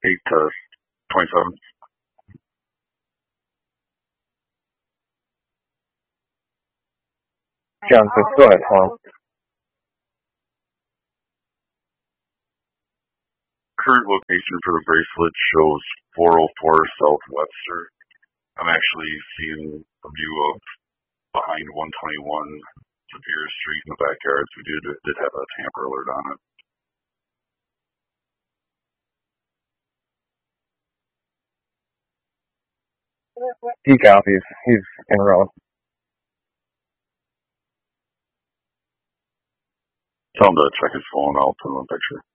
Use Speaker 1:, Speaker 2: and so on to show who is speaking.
Speaker 1: 8 to 27.
Speaker 2: Johnson, go ahead, Tom.
Speaker 1: Current location for the bracelet shows 404 South Webster. I'm actually seeing a view of behind 121 Superior Street in the backyard. So we did have a tamper alert on it.
Speaker 2: He copies. He's in row.
Speaker 1: Tell him to check his phone. I'll put him in a picture.